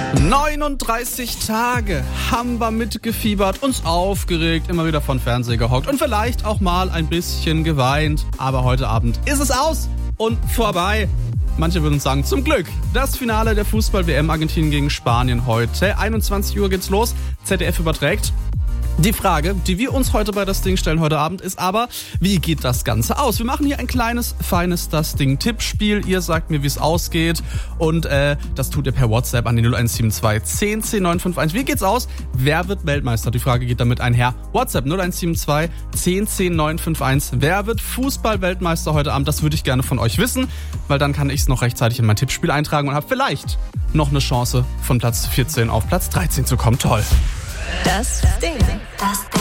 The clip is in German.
39 Tage haben wir mitgefiebert, uns aufgeregt, immer wieder vor den Fernseher gehockt und vielleicht auch mal ein bisschen geweint. Aber heute Abend ist es aus und vorbei. Manche würden sagen, zum Glück. Das Finale der Fußball-WM Argentinien gegen Spanien heute. 21 Uhr geht's los. ZDF überträgt. Die Frage, die wir uns heute bei Das Ding stellen heute Abend, ist aber, wie geht das Ganze aus? Wir machen hier ein kleines, feines Das Ding-Tippspiel. Ihr sagt mir, wie es ausgeht. Und das tut ihr per WhatsApp an die 0172 10 10 951. Wie geht's aus? Wer wird Weltmeister? Die Frage geht damit einher. WhatsApp 0172 10 10 951. Wer wird Fußball-Weltmeister heute Abend? Das würde ich gerne von euch wissen, weil dann kann ich es noch rechtzeitig in mein Tippspiel eintragen und habe vielleicht noch eine Chance, von Platz 14 auf Platz 13 zu kommen. Toll. Das Ding. Das Ding.